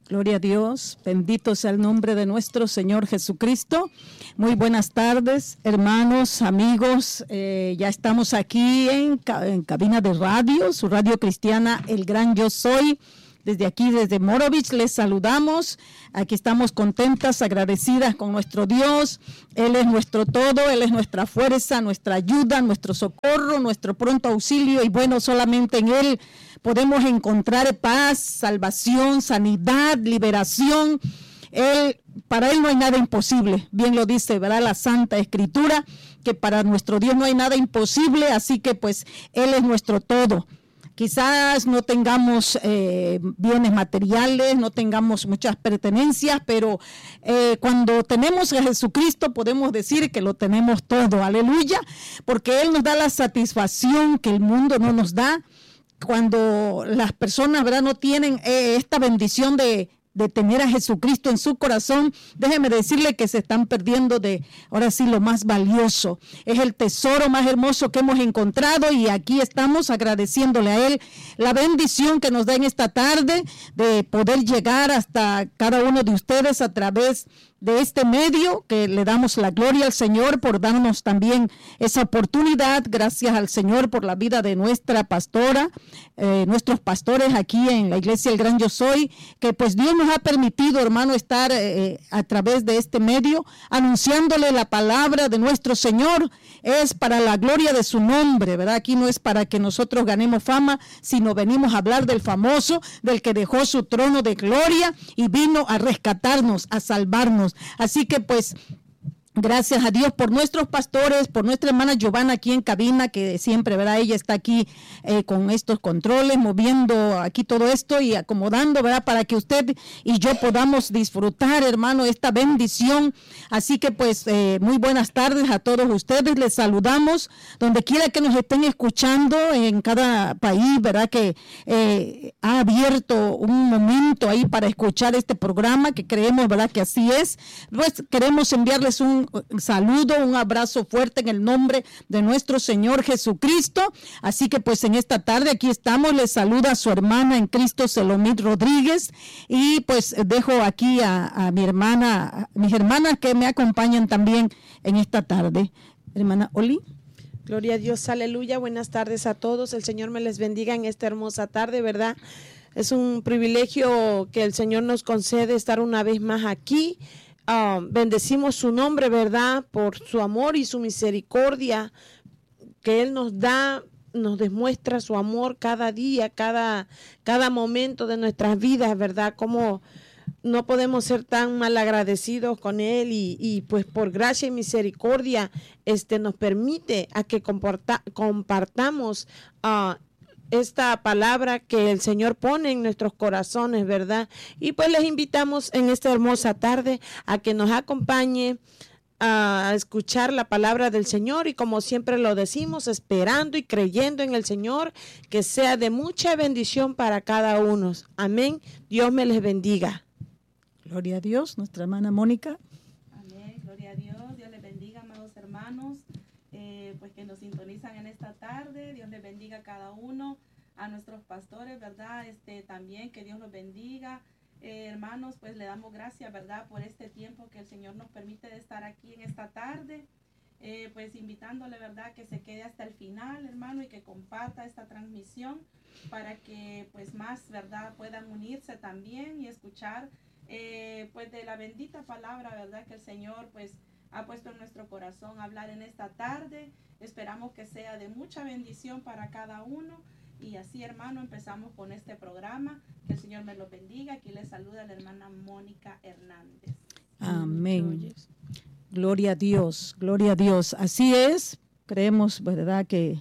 Gloria a Dios, bendito sea el nombre de nuestro Señor Jesucristo. Muy buenas tardes, hermanos, amigos. Ya estamos aquí en cabina de radio, su radio cristiana, El Gran Yo Soy. Desde aquí, desde Morovich, les saludamos. Aquí estamos contentas, agradecidas con nuestro Dios. Él es nuestro todo, Él es nuestra fuerza, nuestra ayuda, nuestro socorro, nuestro pronto auxilio. Y bueno, solamente en Él podemos encontrar paz, salvación, sanidad, liberación. Para Él no hay nada imposible. Bien lo dice, ¿verdad? La Santa Escritura, que para nuestro Dios no hay nada imposible. Así que pues Él es nuestro todo. Quizás no tengamos bienes materiales, no tengamos muchas pertenencias, pero cuando tenemos a Jesucristo podemos decir que lo tenemos todo, aleluya, porque Él nos da la satisfacción que el mundo no nos da. Cuando las personas, ¿verdad?, no tienen esta bendición de tener a Jesucristo en su corazón, déjeme decirle que se están perdiendo de, ahora sí, lo más valioso. Es el tesoro más hermoso que hemos encontrado y aquí estamos agradeciéndole a Él la bendición que nos da en esta tarde de poder llegar hasta cada uno de ustedes a través de este medio, que le damos la gloria al Señor por darnos también esa oportunidad. Gracias al Señor por la vida de nuestra pastora, nuestros pastores aquí en la iglesia El Gran Yo Soy, que pues Dios nos ha permitido, hermano, estar a través de este medio anunciándole la palabra de nuestro Señor. Es para la gloria de su nombre, ¿verdad? Aquí no es para que nosotros ganemos fama, sino venimos a hablar del famoso, del que dejó su trono de gloria y vino a rescatarnos, a salvarnos. Así que pues gracias a Dios por nuestros pastores, por nuestra hermana Giovanna aquí en cabina, que siempre, ¿verdad? Ella está aquí con estos controles, moviendo aquí todo esto y acomodando, ¿verdad? Para que usted y yo podamos disfrutar, hermano, esta bendición. Así que pues muy buenas tardes a todos ustedes. Les saludamos donde quiera que nos estén escuchando en cada país, ¿verdad? Que ha abierto un momento ahí para escuchar este programa, que creemos, ¿verdad?, que así es. Pues queremos enviarles un saludo, un abrazo fuerte en el nombre de nuestro Señor Jesucristo. Así que pues en esta tarde aquí estamos. Les saluda a su hermana en Cristo, Selomit Rodríguez, y pues dejo aquí a mis hermanas que me acompañan también en esta tarde. Hermana Oli. Gloria a Dios, aleluya. Buenas tardes a todos. El Señor me les bendiga en esta hermosa tarde, ¿verdad? Es un privilegio que el Señor nos concede estar una vez más aquí. Bendecimos su nombre, ¿verdad?, por su amor y su misericordia que Él nos da, nos demuestra su amor cada día, cada momento de nuestras vidas, ¿verdad? Como no podemos ser tan mal agradecidos con Él y pues por gracia y misericordia nos permite a que compartamos esta palabra que el Señor pone en nuestros corazones, ¿verdad? Y pues les invitamos en esta hermosa tarde a que nos acompañe a escuchar la palabra del Señor y como siempre lo decimos, esperando y creyendo en el Señor, que sea de mucha bendición para cada uno. Amén. Dios me les bendiga. Gloria a Dios, nuestra hermana Mónica. Amén, gloria a Dios. Dios les bendiga, amados hermanos. Pues que nos sintonizan en esta tarde. Dios les bendiga a cada uno, a nuestros pastores, ¿verdad? También que Dios los bendiga. Hermanos, pues le damos gracias, ¿verdad?, por este tiempo que el Señor nos permite de estar aquí en esta tarde. Pues invitándole, ¿verdad?, que se quede hasta el final, hermano, y que comparta esta transmisión para que pues más, ¿verdad?, puedan unirse también y escuchar pues de la bendita palabra, ¿verdad?, que el Señor pues ha puesto en nuestro corazón hablar en esta tarde. Esperamos que sea de mucha bendición para cada uno. Y así, hermano, empezamos con este programa. Que el Señor me lo bendiga. Aquí les saluda la hermana Mónica Hernández. Amén. Gloria a Dios, gloria a Dios. Así es, creemos, ¿verdad?, que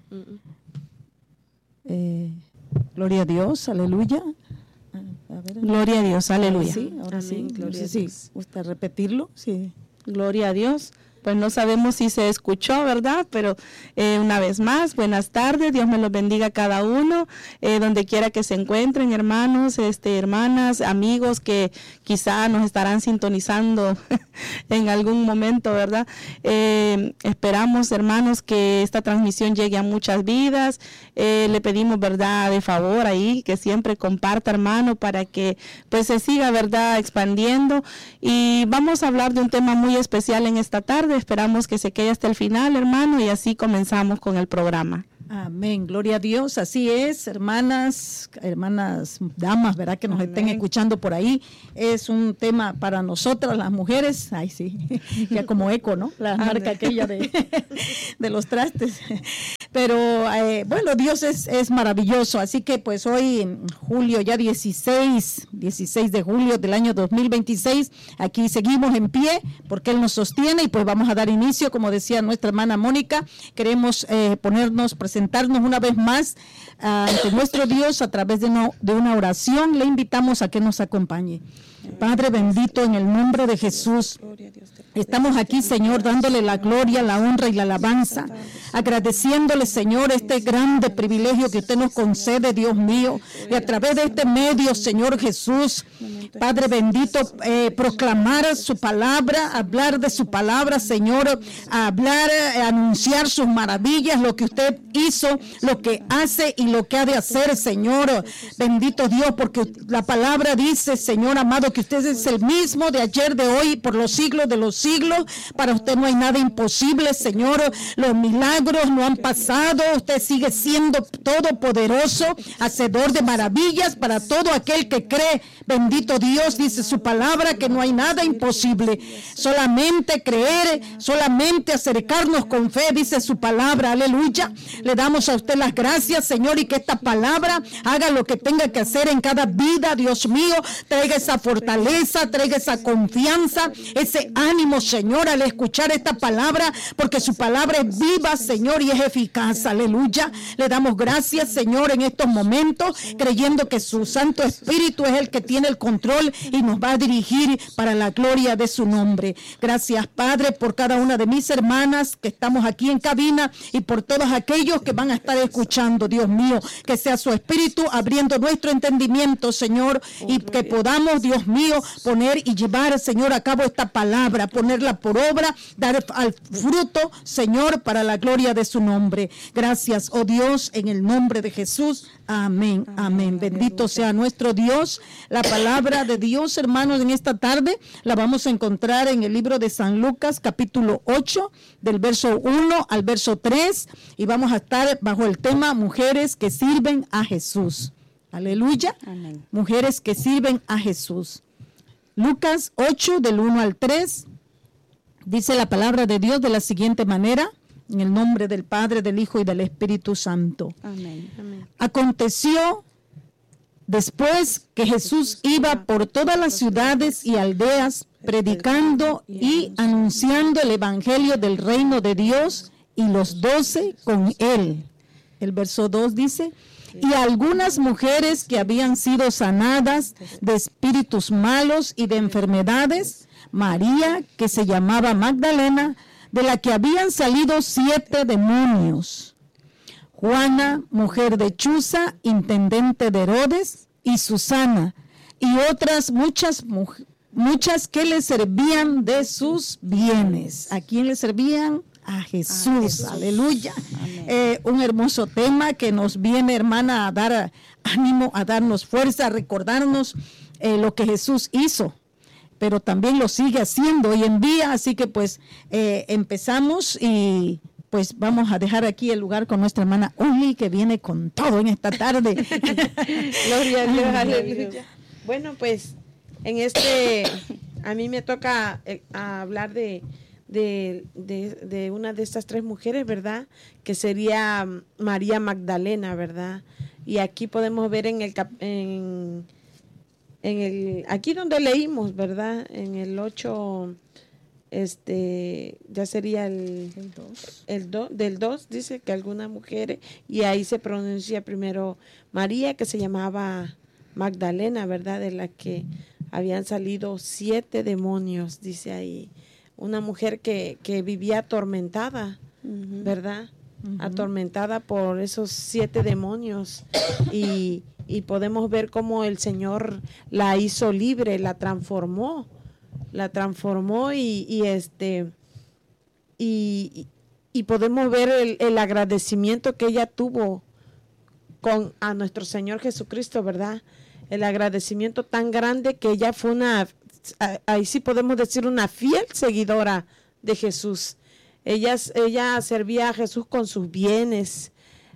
gloria a Dios, aleluya. A ver, gloria a Dios, aleluya. Sí, ahora amén, sí, no sé si gusta repetirlo. Sí. Gloria a Dios. pues no sabemos si se escuchó, ¿verdad? Pero una vez más, buenas tardes, Dios me los bendiga a cada uno, donde quiera que se encuentren, hermanos, hermanas, amigos que quizá nos estarán sintonizando en algún momento, ¿verdad? Esperamos, hermanos, que esta transmisión llegue a muchas vidas. Le pedimos, ¿verdad?, de favor ahí, que siempre comparta, hermano, para que pues se siga, ¿verdad?, expandiendo. Y vamos a hablar de un tema muy especial en esta tarde. Esperamos que se quede hasta el final, hermano, y así comenzamos con el programa. Amén, gloria a Dios, así es, hermanas, damas, ¿verdad?, que nos Amén. Estén escuchando por ahí. Es un tema para nosotras, las mujeres, ay sí, ya como eco, ¿no? La marca aquella de los trastes. Pero bueno, Dios es maravilloso, así que pues hoy en julio, ya 16 de julio del año 2026, aquí seguimos en pie porque Él nos sostiene y pues vamos a dar inicio, como decía nuestra hermana Mónica, queremos presentarnos una vez más ante nuestro Dios a través de una oración. Le invitamos a que nos acompañe. Padre bendito, en el nombre de Jesús, estamos aquí, Señor, dándole la gloria, la honra y la alabanza, agradeciéndole, Señor, este grande privilegio que usted nos concede, Dios mío, y a través de este medio, Señor Jesús, Padre bendito, proclamar su palabra, hablar de su palabra, Señor, hablar, anunciar sus maravillas, lo que usted hizo, lo que hace y lo que ha de hacer, Señor, bendito Dios, porque la palabra dice, Señor amado, que usted es el mismo de ayer, de hoy, por los siglos de los siglos. Para usted no hay nada imposible, Señor. Los milagros no han pasado. Usted sigue siendo todopoderoso, hacedor de maravillas para todo aquel que cree. Bendito Dios, dice su palabra, que no hay nada imposible. Solamente creer, solamente acercarnos con fe, dice su palabra. Aleluya. Le damos a usted las gracias, Señor, y que esta palabra haga lo que tenga que hacer en cada vida, Dios mío. Traiga esa fortaleza, traiga esa confianza, ese ánimo, Señor, al escuchar esta palabra, porque su palabra es viva, Señor, y es eficaz. Aleluya. Le damos gracias, Señor, en estos momentos, creyendo que su Santo Espíritu es el que tiene el control y nos va a dirigir para la gloria de su nombre. Gracias, Padre, por cada una de mis hermanas que estamos aquí en cabina y por todos aquellos que van a estar escuchando, Dios mío, que sea su Espíritu abriendo nuestro entendimiento, Señor, y que podamos, Dios mío, poner y llevar, Señor, a cabo esta palabra, ponerla por obra, dar al fruto, Señor, para la gloria de su nombre. Gracias, oh Dios, en el nombre de Jesús. Amén, amén. Bendito sea nuestro Dios. La palabra de Dios, hermanos, en esta tarde la vamos a encontrar en el libro de San Lucas, capítulo 8, del verso 1 al verso 3, y vamos a estar bajo el tema Mujeres que sirven a Jesús. Aleluya. Amén. Mujeres que sirven a Jesús. Lucas 8, del 1 al 3, dice la palabra de Dios de la siguiente manera, en el nombre del Padre, del Hijo y del Espíritu Santo. Amén. Amén. Aconteció después que Jesús iba por todas las ciudades y aldeas, predicando y anunciando el evangelio del reino de Dios, y los 12 con él. El verso 2 dice: y algunas mujeres que habían sido sanadas de espíritus malos y de enfermedades, María, que se llamaba Magdalena, de la que habían salido 7 demonios, Juana, mujer de Chuza, intendente de Herodes, y Susana, y otras muchas que le servían de sus bienes. ¿A quién le servían? A Jesús. Aleluya. Un hermoso tema que nos viene, hermana, a dar ánimo, a darnos fuerza, a recordarnos lo que Jesús hizo, pero también lo sigue haciendo hoy en día. Así que pues empezamos y pues vamos a dejar aquí el lugar con nuestra hermana Oli, que viene con todo en esta tarde. Gloria a Dios, aleluya. Bueno, pues a mí me toca hablar de una de estas 3 mujeres, ¿verdad? Que sería María Magdalena, ¿verdad? Y aquí podemos ver aquí donde leímos, ¿verdad? En el 8, ya sería del 2, dice que algunas mujeres, y ahí se pronuncia primero María, que se llamaba Magdalena, ¿verdad? De la que habían salido 7 demonios, dice ahí. una mujer que vivía atormentada, ¿verdad? Atormentada por esos 7 demonios y podemos ver cómo el Señor la hizo libre, la transformó y podemos ver el agradecimiento que ella tuvo a nuestro Señor Jesucristo, ¿verdad? El agradecimiento tan grande que ella fue ahí sí podemos decir una fiel seguidora de Jesús. Ella servía a Jesús con sus bienes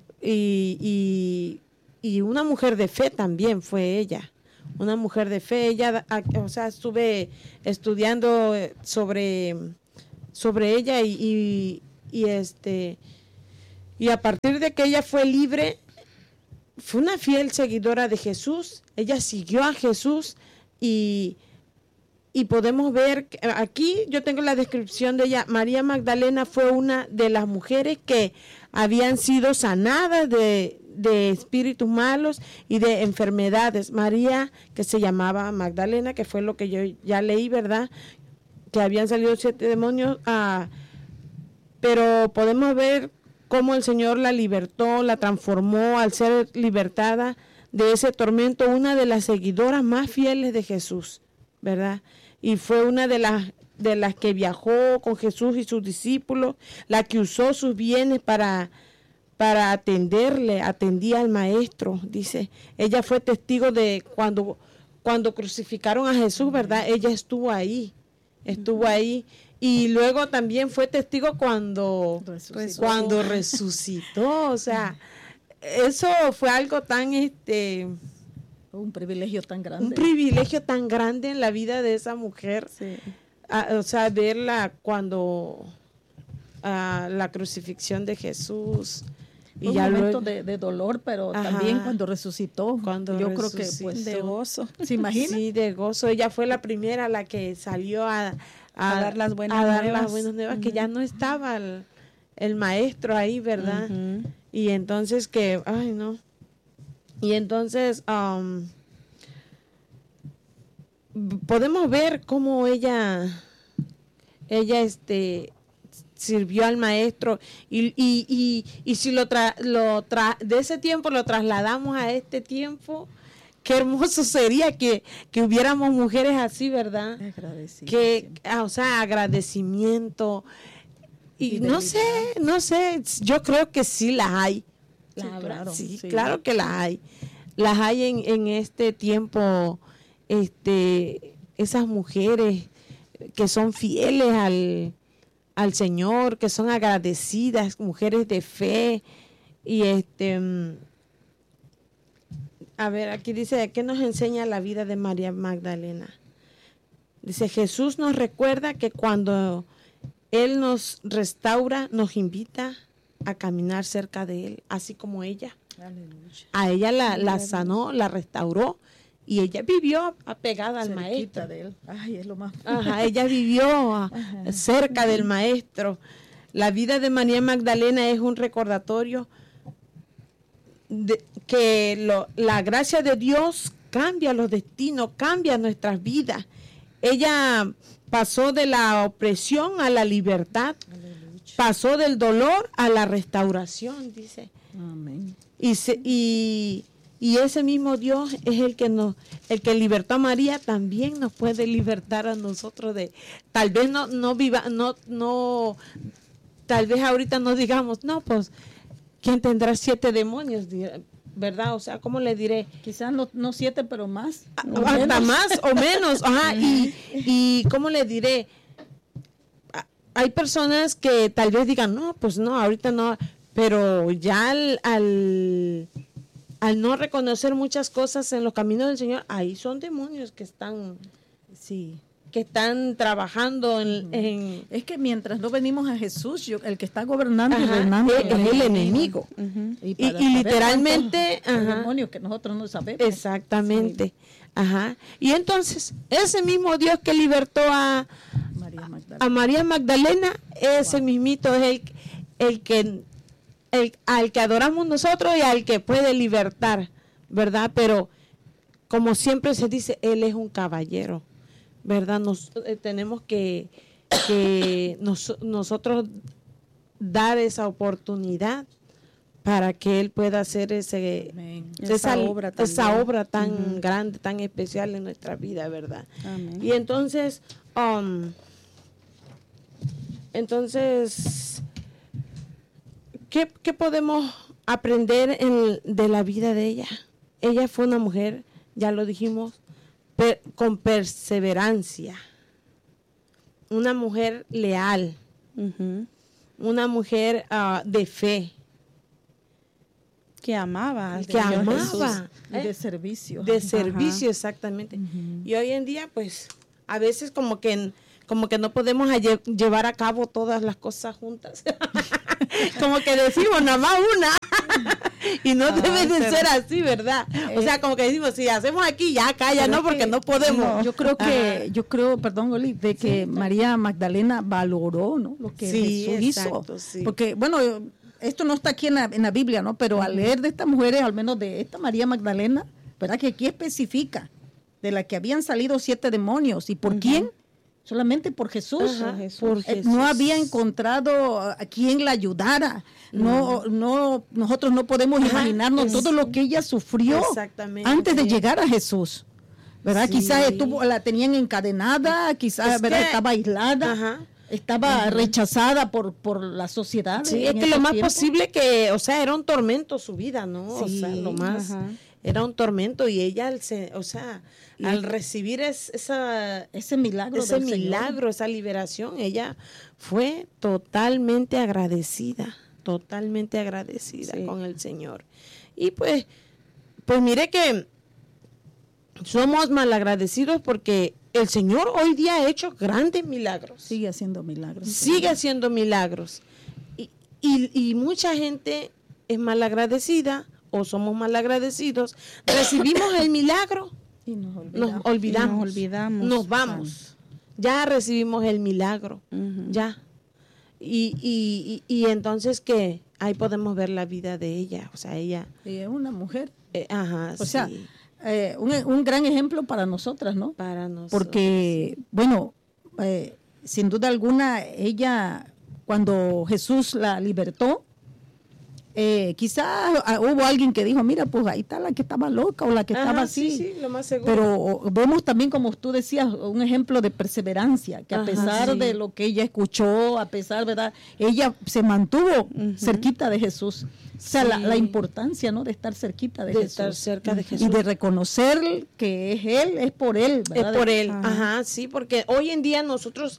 y una mujer de fe también fue ella. Una mujer de fe. Ella, o sea, estuve estudiando sobre ella y a partir de que ella fue libre, fue una fiel seguidora de Jesús. Ella siguió a Jesús y podemos ver, aquí yo tengo la descripción de ella. María Magdalena fue una de las mujeres que habían sido sanadas de espíritus malos y de enfermedades. María, que se llamaba Magdalena, que fue lo que yo ya leí, ¿verdad? Que habían salido 7 demonios, pero podemos ver cómo el Señor la libertó, la transformó al ser libertada de ese tormento, una de las seguidoras más fieles de Jesús, ¿verdad? Y fue una de las que viajó con Jesús y sus discípulos, la que usó sus bienes para atendía al maestro, dice. Ella fue testigo de cuando crucificaron a Jesús, ¿verdad? Ella estuvo ahí. Y luego también fue testigo cuando resucitó. O sea, eso fue algo tan, un privilegio tan grande. Un privilegio tan grande en la vida de esa mujer. Sí. O sea, verla cuando la crucifixión de Jesús. Y un momento de dolor, pero también cuando resucitó. Yo creo que pues de gozo. ¿Se imagina? Sí, de gozo. Ella fue la primera la que salió a dar las buenas nuevas, que ya no estaba el maestro ahí, ¿verdad? Y entonces podemos ver cómo ella sirvió al maestro y si de ese tiempo lo trasladamos a este tiempo, qué hermoso sería que hubiéramos mujeres así, ¿verdad? Agradecimiento. Y no sé, yo creo que sí las hay. Claro que las hay. Las hay en este tiempo, esas mujeres que son fieles al Señor, que son agradecidas, mujeres de fe. Y a ver, aquí dice, ¿qué nos enseña la vida de María Magdalena? Dice, Jesús nos recuerda que cuando Él nos restaura, nos invita a caminar cerca de Él, así como ella. Aleluya. A ella la sanó, la restauró, y ella vivió apegada al maestro. De él. Ay, es lo más. Ella vivió cerca del maestro. La vida de María Magdalena es un recordatorio de que la gracia de Dios cambia los destinos, cambia nuestras vidas. Ella pasó de la opresión a la libertad. Aleluya. Pasó del dolor a la restauración, dice. Amén. Y ese mismo Dios es el que libertó a María, también nos puede libertar a nosotros tal vez tal vez ahorita no digamos, no, pues, ¿quién tendrá 7 demonios? ¿Verdad? O sea, ¿cómo le diré? Quizás no 7, pero más. Hasta más o menos. Y ¿cómo le diré? Hay personas que tal vez digan, no, pues no, ahorita no, pero ya al no reconocer muchas cosas en los caminos del Señor, ahí son demonios que están trabajando en... Es que mientras no venimos a Jesús, el que está gobernando y reinando es el enemigo. Y literalmente... demonios que nosotros no sabemos. Exactamente. Y entonces, ese mismo Dios que libertó a María Magdalena, ese mismito es al que adoramos nosotros y al que puede libertar, ¿verdad? Pero como siempre se dice, Él es un caballero, ¿verdad? Tenemos que que nosotros dar esa oportunidad para que Él pueda hacer esa obra tan grande, tan especial en nuestra vida, ¿verdad? Amén. Y entonces, ¿qué podemos aprender de la vida de ella? Ella fue una mujer, ya lo dijimos, con perseverancia, una mujer leal, una mujer de fe, que amaba al que Señor amaba Jesús. Y de servicio. de servicio, Ajá. exactamente. Y hoy en día, pues, a veces como que no podemos llevar a cabo todas las cosas juntas. Como que decimos nada más una. Y no debe de ser así, ¿verdad? O sea, como que decimos, si hacemos aquí, ya acá, ya no, porque no podemos. Yo creo, perdón, Oli, de que María Magdalena valoró, ¿no? Lo que Jesús exacto, hizo. sí. Porque, bueno, esto no está aquí en la Biblia, ¿no? Pero al leer de estas mujeres, al menos de esta María Magdalena, ¿verdad? Que aquí especifica de la que habían salido 7 demonios. ¿Y por quién? Solamente por Jesús. Ajá, Jesús. por Jesús. No había encontrado a quien la ayudara. Nosotros no podemos imaginarnos todo lo que ella sufrió Exactamente. antes de llegar a Jesús. ¿Verdad? Sí. Quizás la tenían encadenada, quizás, ¿verdad? Estaba aislada. Ajá. Estaba rechazada por la sociedad. Sí, es que lo más posible que, o sea, era un tormento su vida, ¿no? Sí, o sea, lo más, ajá. era un tormento y ella, al recibir ese milagro del Señor. milagro, esa liberación, ella fue totalmente agradecida Sí. con el Señor. Y pues mire que somos malagradecidos porque el Señor hoy día ha hecho grandes milagros. Sigue haciendo milagros. Sigue haciendo milagros. Y mucha gente es malagradecida o somos malagradecidos. Recibimos el milagro, Y nos Y olvidamos, nos olvidamos. nos vamos. Ya recibimos el milagro, Ujú. ya. Y entonces, ¿qué? Ahí podemos ver la vida de ella. O sea, ella... Y es una mujer. O sea, un gran ejemplo para nosotras, ¿no? para nosotros. Porque, bueno, sin duda alguna, ella, cuando Jesús la libertó, quizás hubo alguien que dijo, mira, pues ahí está la que estaba loca o la que estaba así. Sí, lo más seguro. Pero vemos también, como tú decías, un ejemplo de perseverancia, que a Ajá, pesar sí. de lo que ella escuchó, a pesar, ¿verdad? Ella se mantuvo cerquita de Jesús. O sea, Sí. la importancia, ¿no? De estar cerquita de Jesús. estar cerca de Jesús. Y de reconocer que es Él, es por Él, ¿verdad? Es por él, Ajá. sí, porque hoy en día nosotros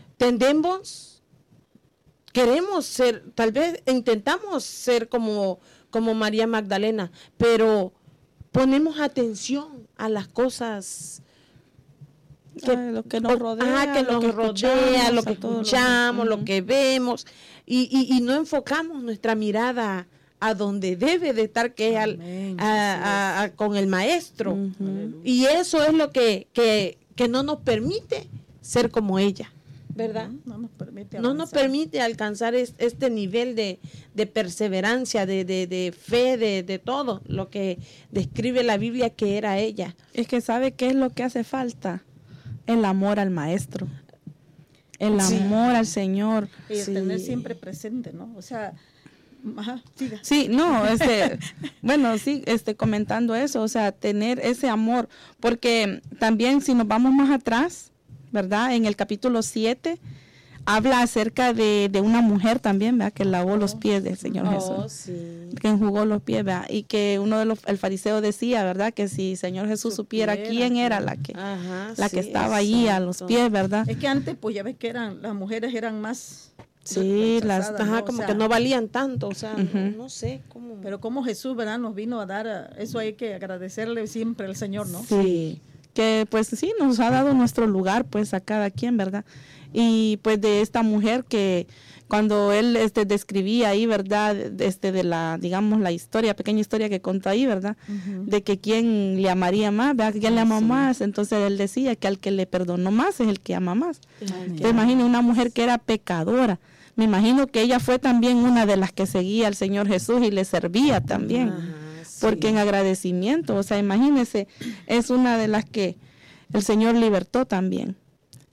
queremos ser, tal vez intentamos ser como María Magdalena, pero ponemos atención a las cosas Lo que nos rodea, que nos rodea, lo que a todo escuchamos, lo que vemos, y no enfocamos nuestra mirada a donde debe de estar, que es Amén, con el maestro. Ujú. Y eso es lo que no nos permite ser como ella, ¿verdad? No nos permite No nos avanzar. permite alcanzar este nivel de perseverancia, de fe, de todo lo que describe la Biblia que era ella. Es que ¿sabe qué es lo que hace falta? El amor al maestro. El Sí. amor al Señor. Y Sí. tener siempre presente, ¿no? O sea, siga. Sí, no, bueno, sí, comentando eso, o sea, tener ese amor, porque también si nos vamos más atrás, ¿verdad? En el capítulo 7 habla acerca de una mujer también, ¿verdad? Que lavó los pies del Señor Jesús, Sí. que enjugó los pies, ¿verdad? Y que el fariseo decía, ¿verdad? Que si Señor Jesús supiera quién era la que Sí, estaba allí a los exacto. pies, ¿verdad? Es que antes, pues ya ves que las mujeres eran más... Sí, rechazadas, ¿no? O como sea, que no valían tanto, o sea, Ujú. no sé cómo. Pero como Jesús, ¿verdad? Nos vino a dar, eso hay que agradecerle siempre al Señor, ¿no? Sí, que pues sí, nos ha dado nuestro lugar pues a cada quien, ¿verdad? Y pues de esta mujer que cuando él describía ahí, ¿verdad? De la, digamos, la pequeña historia que contó ahí, ¿verdad? De que quién le amaría más, ¿verdad? ¿Quién le ama más? Entonces él decía que al que le perdonó más es el que ama más. Te imaginas una mujer que era pecadora. Me imagino que ella fue también una de las que seguía al Señor Jesús y le servía también. Porque en agradecimiento, o sea, imagínese, es una de las que el Señor libertó también.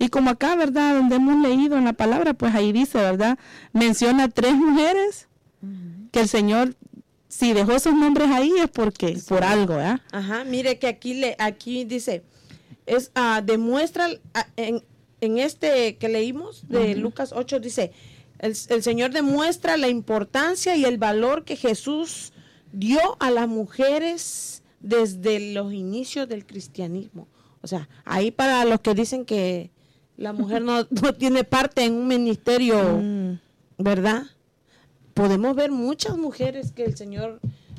Y como acá, ¿verdad? Donde hemos leído en la palabra, pues ahí dice, ¿verdad? Menciona 3 mujeres que el Señor, si dejó esos nombres ahí es porque, por algo, ¿verdad? Ajá, mire que aquí dice, demuestra, en este que leímos de Lucas 8, dice, el Señor demuestra la importancia y el valor que Jesús dio a las mujeres desde los inicios del cristianismo. O sea, ahí para los que dicen que la mujer no tiene parte en un ministerio, ¿verdad? Podemos ver muchas mujeres que el Señor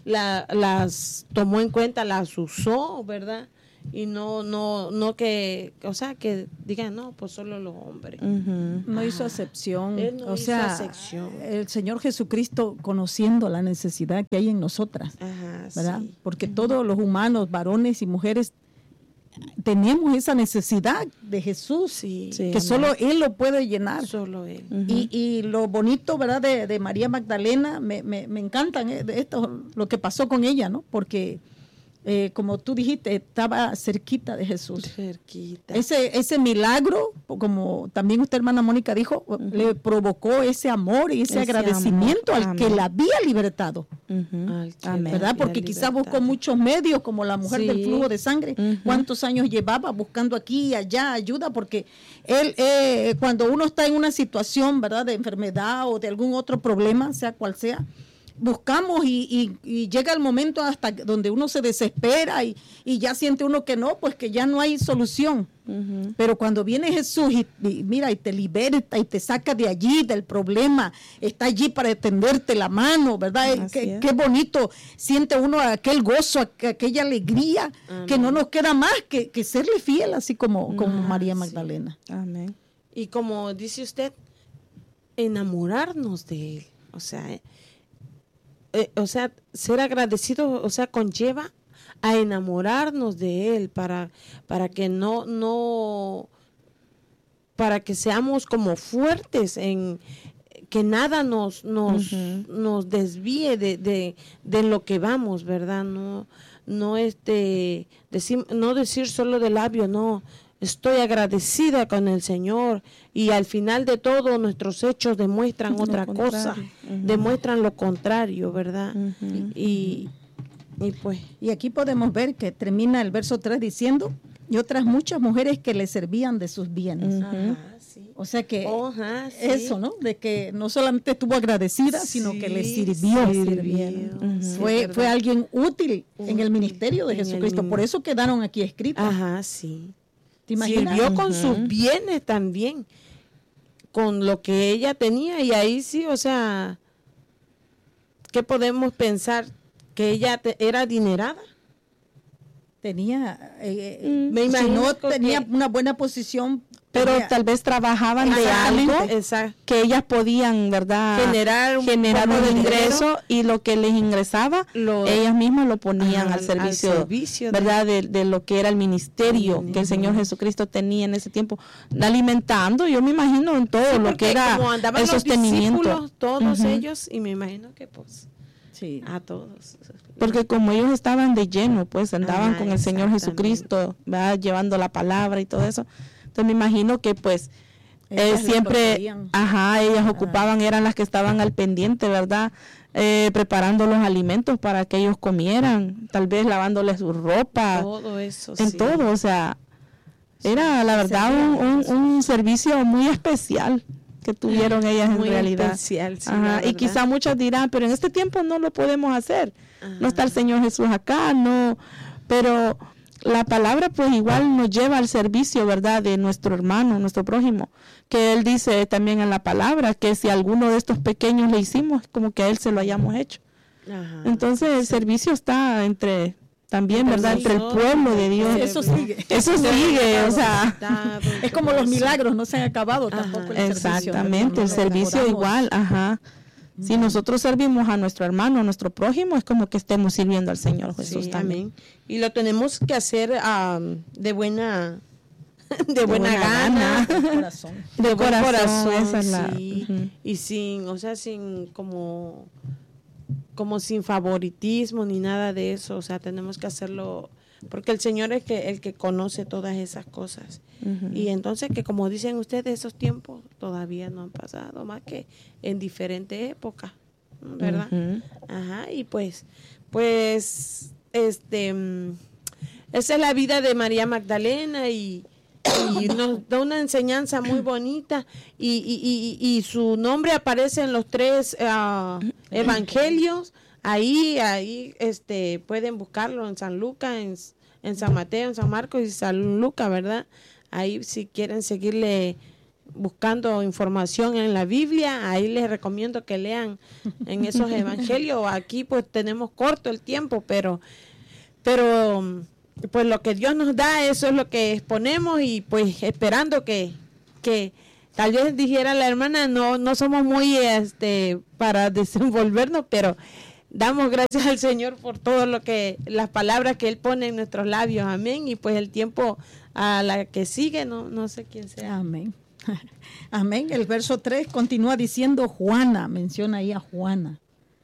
las tomó en cuenta, las usó, ¿verdad? Y no que, o sea, que digan, no, pues solo los hombres. No hizo acepción. Él no hizo acepción. El Señor Jesucristo, conociendo la necesidad que hay en nosotras, ¿verdad? Sí. Porque todos los humanos, varones y mujeres, tenemos esa necesidad de Jesús, Sí, que solo Él lo puede llenar. solo Él. Y lo bonito, ¿verdad?, de María Magdalena, me encantan esto, lo que pasó con ella, ¿no? Porque, como tú dijiste, estaba cerquita de Jesús. Cerquita. Ese milagro, como también usted, hermana Mónica, dijo, le provocó ese amor y ese agradecimiento amor. al que la había libertado. Al que Amén. ¿Verdad? Porque quizás buscó muchos medios, como la mujer del flujo de sangre. ¿Cuántos años llevaba buscando aquí y allá ayuda? Porque él, cuando uno está en una situación, ¿verdad?, de enfermedad o de algún otro problema, sea cual sea, buscamos y llega el momento hasta donde uno se desespera y ya siente uno que no, pues que ya no hay solución. Pero cuando viene Jesús y mira, y te liberta y te saca de allí, del problema, está allí para tenderte la mano, ¿verdad? Qué bonito siente uno aquel gozo, aquella alegría. Amén. Que no nos queda más que serle fiel, así como María Magdalena. Amén. Y como dice usted, enamorarnos de Él, o sea, ser agradecido, o sea, conlleva a enamorarnos de Él para que para que seamos como fuertes en que nada nos desvíe de lo que vamos, ¿verdad? No decir solo de labio, no. Estoy agradecida con el Señor, y al final de todo nuestros hechos demuestran otra cosa, demuestran lo contrario, ¿verdad? Y pues. Y aquí podemos ver que termina el verso 3 diciendo, y otras muchas mujeres que le servían de sus bienes. Sí. O sea que sí. eso, ¿no? De que no solamente estuvo agradecida, sino que le sirvió. Fue alguien útil en el ministerio de Jesucristo. Por eso quedaron aquí escritas. Sí. ¿Te imaginas? Sirvió con sus bienes también, con lo que ella tenía, y ahí sí, o sea, ¿qué podemos pensar? ¿Que ella era adinerada? Tenía, me imagino tenía una buena posición, pero tal vez trabajaban de algo que ellas podían, ¿verdad?, generar un ingreso, y lo que les ingresaba, ellas mismas lo ponían al servicio ¿verdad?, de lo que era el ministerio que el Señor Jesucristo tenía en ese tiempo, alimentando, yo me imagino, en todo lo que era el sostenimiento. Todos ellos, y me imagino que pues a todos. Porque como ellos estaban de lleno, pues andaban con el Señor Jesucristo, ¿verdad?, llevando la palabra y todo eso. Entonces me imagino que pues siempre, ellas ocupaban, eran las que estaban al pendiente, ¿verdad? Preparando los alimentos para que ellos comieran, tal vez lavándoles su ropa. Todo eso, todo, o sea, era la verdad un servicio muy especial que tuvieron ellas en realidad. Especial, y quizá muchos dirán, pero en este tiempo no lo podemos hacer. No está el Señor Jesús acá, no, pero la palabra pues igual nos lleva al servicio, ¿verdad?, de nuestro hermano, nuestro prójimo, que Él dice también en la palabra que si alguno de estos pequeños le hicimos, como que a Él se lo hayamos hecho. Entonces el servicio está entre también, ¿verdad?, entre el pueblo de Dios. Eso sigue, o sea, es como los milagros, no se han acabado tampoco el exactamente, el servicio igual, Si nosotros servimos a nuestro hermano, a nuestro prójimo, es como que estemos sirviendo al Señor Jesús también. Amén. Y lo tenemos que hacer de buena gana, de buen corazón, esa es y sin, o sea, sin como sin favoritismo ni nada de eso, o sea, tenemos que hacerlo porque el Señor es el que conoce todas esas cosas. Y entonces que como dicen ustedes, esos tiempos todavía no han pasado, más que en diferentes épocas, ¿verdad? Ajá, y pues, esa es la vida de María Magdalena y nos da una enseñanza muy bonita y su nombre aparece en los 3 evangelios. Ahí pueden buscarlo en San Lucas, en San Mateo, en San Marcos y San Lucas, ¿verdad? Ahí si quieren seguirle buscando información en la Biblia, ahí les recomiendo que lean en esos evangelios. Aquí pues tenemos corto el tiempo, pero pues lo que Dios nos da, eso es lo que exponemos y pues esperando que tal vez dijera la hermana, no somos muy para desenvolvernos, pero damos gracias al Señor por todo las palabras que Él pone en nuestros labios, amén, y pues el tiempo a la que sigue, no sé quién sea. Amén. Amén. El verso 3 continúa diciendo Juana, menciona ahí a Juana,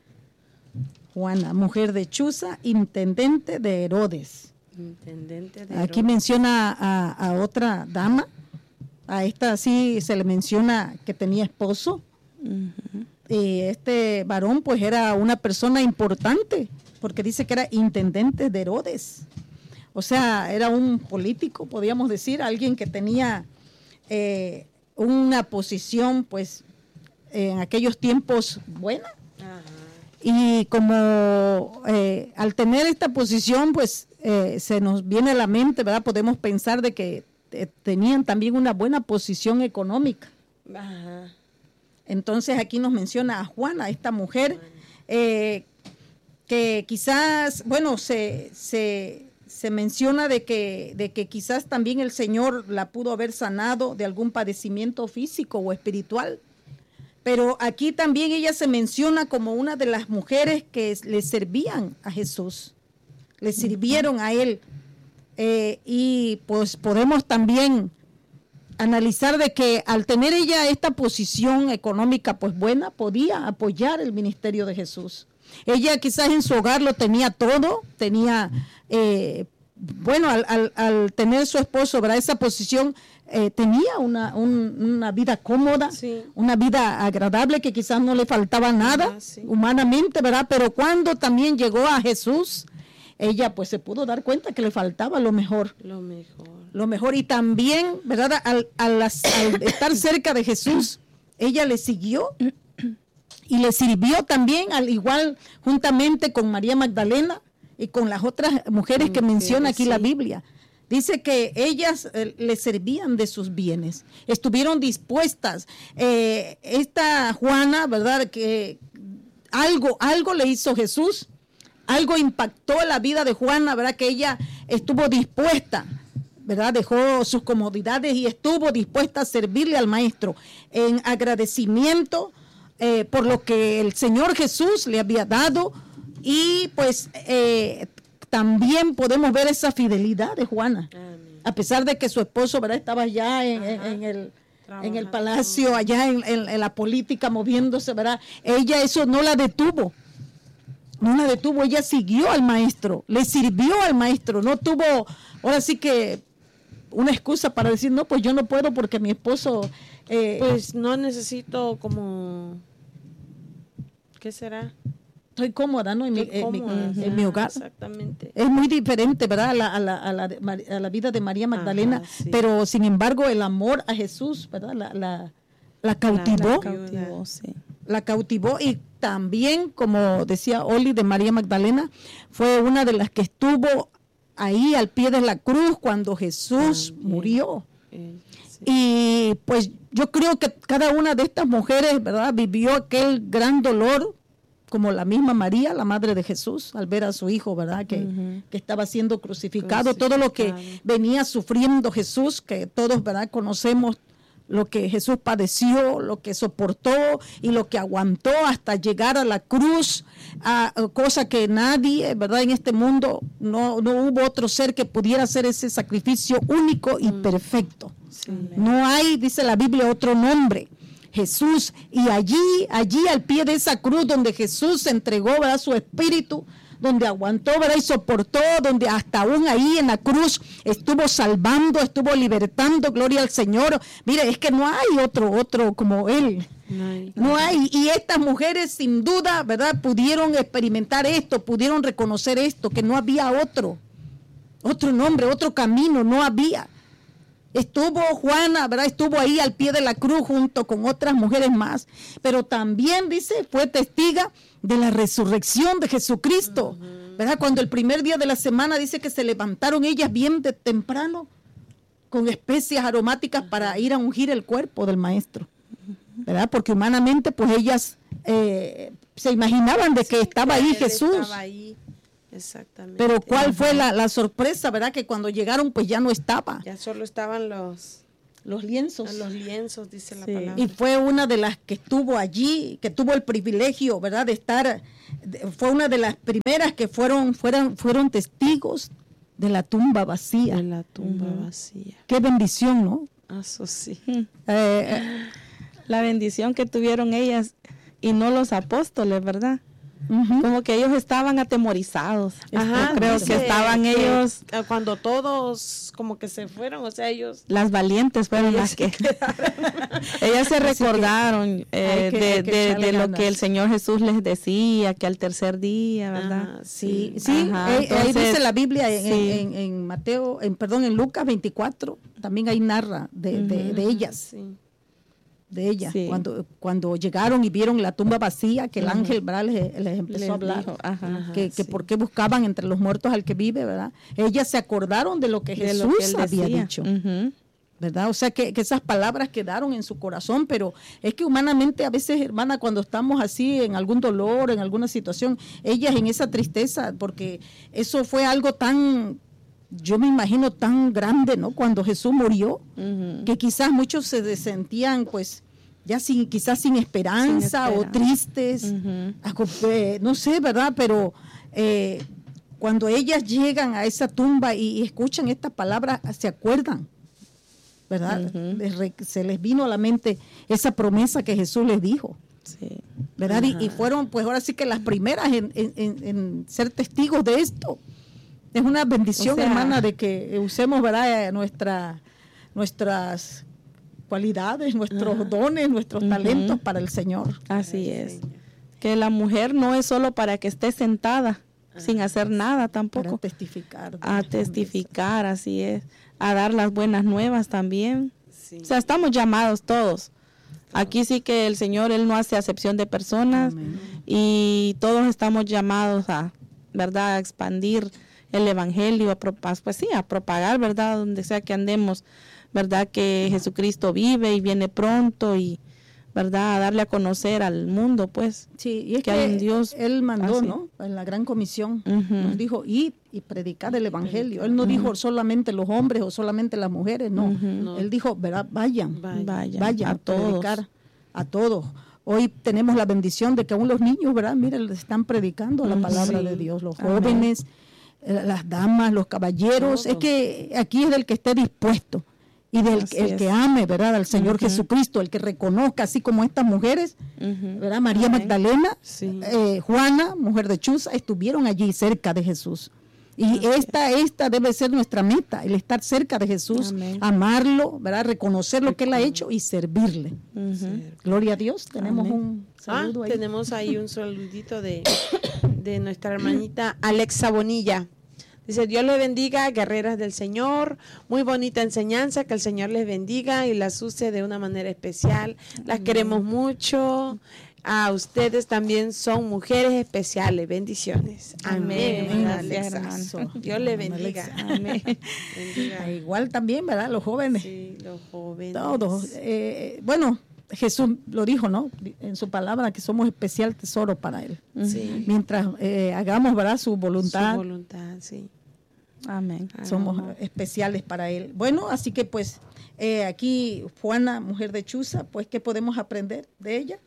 mujer de Chuza, intendente de Herodes. Aquí menciona a otra dama, a esta sí se le menciona que tenía esposo. Y este varón pues era una persona importante, porque dice que era intendente de Herodes. O sea, era un político, podríamos decir, alguien que tenía una posición pues en aquellos tiempos buena. Y como al tener esta posición pues se nos viene a la mente, ¿verdad? Podemos pensar de que tenían también una buena posición económica. Entonces aquí nos menciona a Juana, esta mujer que quizás, bueno, se menciona de que quizás también el Señor la pudo haber sanado de algún padecimiento físico o espiritual. Pero aquí también ella se menciona como una de las mujeres que le servían a Jesús, le sirvieron a Él. Y pues podemos también analizar de que al tener ella esta posición económica pues buena, podía apoyar el ministerio de Jesús. Ella quizás en su hogar lo tenía todo, tenía, al tener su esposo, ¿verdad? Esa posición, tenía una vida cómoda, sí, una vida agradable, que quizás no le faltaba nada humanamente, ¿verdad? Pero cuando también llegó a Jesús, ella pues se pudo dar cuenta que le faltaba lo mejor. Y también, ¿verdad? Al estar cerca de Jesús, ella le siguió y le sirvió también, al igual juntamente con María Magdalena y con las otras mujeres que menciona aquí la Biblia. Dice que ellas le servían de sus bienes, estuvieron dispuestas. Esta Juana, ¿verdad? Que algo le hizo Jesús, algo impactó la vida de Juana, ¿verdad? Que ella estuvo dispuesta, ¿verdad? Dejó sus comodidades y estuvo dispuesta a servirle al Maestro en agradecimiento por lo que el Señor Jesús le había dado. Y pues también podemos ver esa fidelidad de Juana. Amén. A pesar de que su esposo, ¿verdad? Estaba allá en el palacio, allá en la política moviéndose, ¿verdad? Ella eso no la detuvo. Ella siguió al Maestro, le sirvió al Maestro, no tuvo, ahora sí que una excusa para decir, no, pues yo no puedo porque mi esposo... pues no necesito como, ¿qué será? Estoy cómoda, ¿no? En mi hogar. Exactamente. Es muy diferente, ¿verdad? A la vida de María Magdalena, pero sin embargo el amor a Jesús, ¿verdad? La cautivó. La cautivó y también, como decía Oli de María Magdalena, fue una de las que estuvo ahí al pie de la cruz cuando Jesús murió. Y pues yo creo que cada una de estas mujeres, ¿verdad? Vivió aquel gran dolor, como la misma María, la madre de Jesús, al ver a su hijo, ¿verdad? Que estaba siendo crucificado, todo lo que venía sufriendo Jesús, que todos, ¿verdad? Conocemos lo que Jesús padeció, lo que soportó y lo que aguantó hasta llegar a la cruz, cosa que nadie, ¿verdad? En este mundo no hubo otro ser que pudiera hacer ese sacrificio único y perfecto. Sí. No hay, dice la Biblia, otro nombre. Jesús, y allí al pie de esa cruz donde Jesús entregó, ¿verdad? Su espíritu, donde aguantó, ¿verdad? Y soportó, donde hasta aún ahí en la cruz estuvo salvando, estuvo libertando, gloria al Señor. Mire, es que no hay otro como Él. No hay, y estas mujeres sin duda, ¿verdad? Pudieron experimentar esto, pudieron reconocer esto, que no había otro nombre, otro camino, no había. Estuvo Juana, ¿verdad? Estuvo ahí al pie de la cruz junto con otras mujeres más, pero también, dice, fue testiga de la resurrección de Jesucristo, ¿verdad? Cuando el primer día de la semana dice que se levantaron ellas bien de temprano con especias aromáticas para ir a ungir el cuerpo del Maestro, ¿verdad? Porque humanamente, pues ellas se imaginaban de que estaba ahí Jesús. Estaba ahí. Exactamente. Pero ¿cuál fue la sorpresa, verdad? Que cuando llegaron, pues ya no estaba. Ya solo estaban los lienzos. Los lienzos, dice la Sí. palabra. Y fue una de las que estuvo allí, que tuvo el privilegio, ¿verdad? De estar, fue una de las primeras que fueron testigos de la tumba vacía. De la tumba vacía. Qué bendición, ¿no? Eso sí. La bendición que tuvieron ellas y no los apóstoles, ¿verdad? Ujú. Como que ellos estaban atemorizados. Ajá, Creo dice que estaban ellos, cuando todos como que se fueron, o sea, ellos las valientes fueron las que ellas se recordaron hay que echarle de lo ganas. que el Señor Jesús les decía, que al tercer día, ¿verdad? Ajá, Sí, sí. sí, Ajá, ahí entonces, dice la Biblia sí. en Mateo, en Lucas 24, también ahí narra de ellas. Sí. De ella, Sí. cuando llegaron y vieron la tumba vacía, que el ángel, ¿verdad? les empezó Les a hablar, dijo, ajá, que sí. por qué buscaban entre los muertos al que vive, ¿verdad? Ellas se acordaron de lo que de Jesús lo que él había decía. dicho, Ujú. ¿verdad? O sea, que esas palabras quedaron en su corazón, pero es que humanamente a veces, hermana, cuando estamos así en algún dolor, en alguna situación, ellas en esa tristeza, porque eso fue algo tan... Yo me imagino tan grande, ¿no? Cuando Jesús murió, Ujú. que quizás muchos se sentían, pues, ya quizás sin esperanza Sin o esperanza. tristes, Ujú. no sé, ¿verdad? Pero cuando ellas llegan a esa tumba y escuchan esta palabra, se acuerdan, ¿verdad? Ujú. Se les vino a la mente esa promesa que Jesús les dijo, Sí. ¿verdad? Y fueron, pues ahora sí que las primeras en ser testigos de esto. Es una bendición, O sea, hermana, de que usemos, ¿verdad? Nuestras cualidades, nuestros dones, nuestros talentos para el Señor. Así es. Que la mujer no es solo para que esté sentada sin hacer nada Para tampoco. testificar. de A las testificar, así es. A dar las buenas nuevas también. Sí. O sea, estamos llamados todos. Aquí sí que el Señor, Él no hace acepción de personas. Amén. Y todos estamos llamados a, ¿verdad?, a expandir el Evangelio, pues sí, a propagar, ¿verdad?, donde sea que andemos, ¿verdad?, que Jesucristo vive y viene pronto y, ¿verdad?, a darle a conocer al mundo, pues. Sí, y es que hay un Dios Él mandó, así. ¿no? En la gran comisión, Ujú. nos dijo, id y predicar el Evangelio. Él no dijo solamente los hombres o solamente las mujeres, no. Ujú. Él dijo, ¿verdad? Vayan Vayan a todos. predicar a todos. Hoy tenemos la bendición de que aún los niños, ¿verdad? Miren, les están predicando la palabra Sí. de Dios, los Amén. jóvenes, las damas, los caballeros. Todo. Es que aquí es del que esté dispuesto y del Así el es. que ame, ¿verdad? Al Señor Ujú. Jesucristo, el que reconozca, así como estas mujeres, Ujú. ¿verdad? María Amén. Magdalena, Sí. Juana, mujer de Chuza, estuvieron allí cerca de Jesús. Y esta debe ser nuestra meta, el estar cerca de Jesús, Amén. amarlo, ¿verdad? Reconocer lo que Él ha hecho y servirle. Ujú. Gloria a Dios. Tenemos Amén. un saludo ahí. Tenemos ahí un saludito de nuestra hermanita Alexa Bonilla. Dice, Dios les bendiga, guerreras del Señor. Muy bonita enseñanza, que el Señor les bendiga y las use de una manera especial. Las queremos mucho. A ustedes también son mujeres especiales. Bendiciones. Amén. Amén. hermana Gracias, Alexa. hermano. Dios les Hermana bendiga. Alexa. Amén. Bendiga. Igual también, ¿verdad? Los jóvenes, Sí, los jóvenes. todos. Bueno, Jesús lo dijo, ¿no? En su palabra, que somos especial tesoro para Él. Sí. Mientras hagamos, ¿verdad? Su Su voluntad, voluntad, sí. Amén. somos especiales para Él. Bueno, así que pues aquí Juana, mujer de Chuza, pues ¿qué podemos aprender de ella?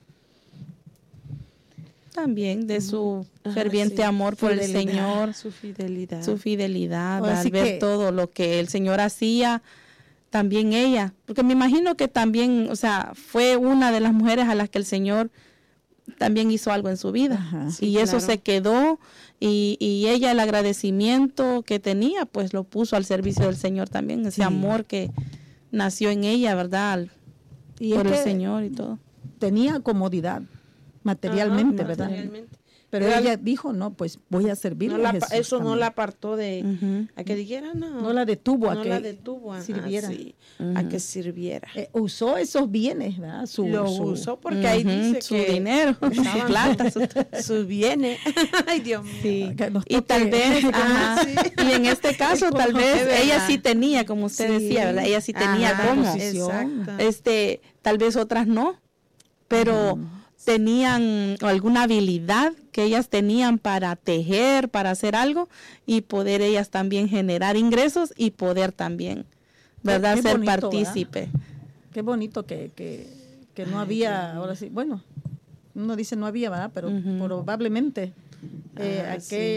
También de su Ajá, ferviente sí. amor por el Fidelidad. Señor, Su fidelidad. su fidelidad, Así al ver que- todo lo que el Señor hacía, también ella, porque me imagino que también, o sea, fue una de las mujeres a las que el Señor también hizo algo en su vida. Ajá. Sí, Y eso claro. se quedó y ella el agradecimiento que tenía, pues lo puso al servicio del Señor también, ese Sí. amor que nació en ella, ¿verdad? Y Por es el que Señor y todo. tenía comodidad materialmente, Ajá, ¿verdad? materialmente. Pero Era- ella dijo, no, pues voy a servirle No a la, Jesús eso no también. la apartó de Ujú. a que dijera, No la detuvo a no que la detuvo, ajá, sirviera. sí, a que sirviera. Usó esos bienes, ¿verdad? Lo usó porque ahí Ujú, dice su que dinero, su estaban plata, su bienes. Ay, Dios mío. Sí. Que nos Y toque. tal vez, ajá, Sí. y en este caso tal vez Es verdad. ella sí tenía, como usted Sí. decía, ¿verdad? Ella sí tenía Ajá, cómo. posición. exacto. Tal vez otras no, pero tenían alguna habilidad que ellas tenían para tejer, para hacer algo y poder ellas también generar ingresos y poder también, ¿verdad? Qué Ser bonito, partícipe. Qué bonito que no había, ahora sí, bueno, uno dice no había, ¿verdad? Pero Ujú. probablemente Sí.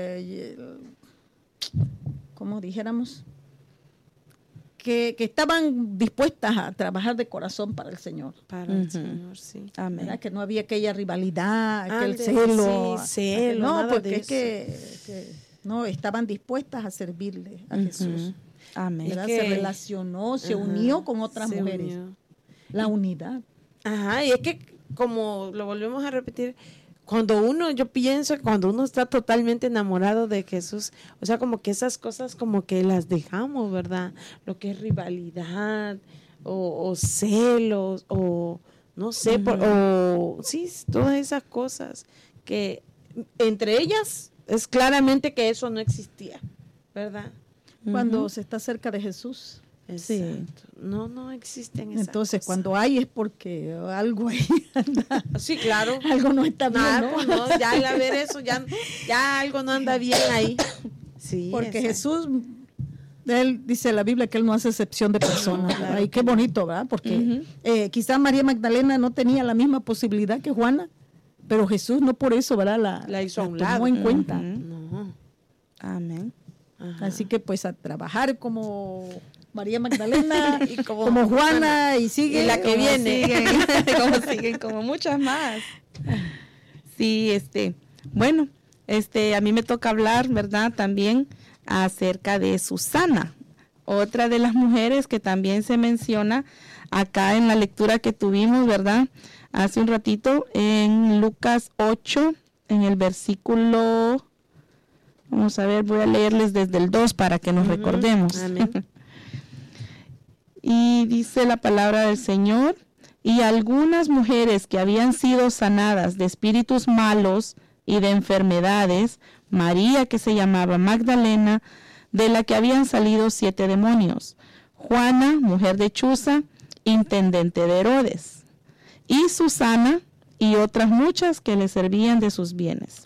como dijéramos, que estaban dispuestas a trabajar de corazón para el Señor. Para el Ujú. Señor, sí. Amén. ¿Verdad? Que no había aquella rivalidad, aquel Ándele, celo. sí, celo, no, nada porque de es que no, estaban dispuestas a servirle a Jesús. Ujú. Amén. ¿Verdad? Es Se que- relacionó, se Ajá, unió con otras se mujeres. unió. La unidad. Ajá, y es que como lo volvemos a repetir, yo pienso que cuando uno está totalmente enamorado de Jesús, o sea, como que esas cosas como que las dejamos, ¿verdad? Lo que es rivalidad o celos o no sé, sí, todas esas cosas que entre ellas es claramente que eso no existía, ¿verdad? Cuando Ujú. se está cerca de Jesús. Sí. Exacto. No existen esas Entonces, cosas. cuando hay es porque algo ahí anda, Sí, claro. algo no está bien, Nada, ¿no? pues no, ya al ver eso, ya algo no anda bien ahí. Sí, Porque exacto. Jesús, él dice en la Biblia que él no hace excepción de personas. Claro ¿verdad? Y qué que no. bonito, ¿verdad? Porque Ujú. quizás María Magdalena no tenía la misma posibilidad que Juana, pero Jesús no por eso, ¿verdad? La hizo a un tomó lado. en cuenta. Ujú. No. Amén. Ajá. Así que pues a trabajar como María Magdalena, Y como como Juana y sigue. Y la que como viene. Siguen como muchas más. Sí, bueno, a mí me toca hablar, ¿verdad? También acerca de Susana, otra de las mujeres que también se menciona acá en la lectura que tuvimos, ¿verdad? Hace un ratito en Lucas 8, en el versículo, vamos a ver, voy a leerles desde el 2 para que nos Ujú. recordemos. Amén. Y dice la palabra del Señor, y algunas mujeres que habían sido sanadas de espíritus malos y de enfermedades, María que se llamaba Magdalena, de la que habían salido 7 demonios, Juana, mujer de Chuza, intendente de Herodes, y Susana y otras muchas que le servían de sus bienes.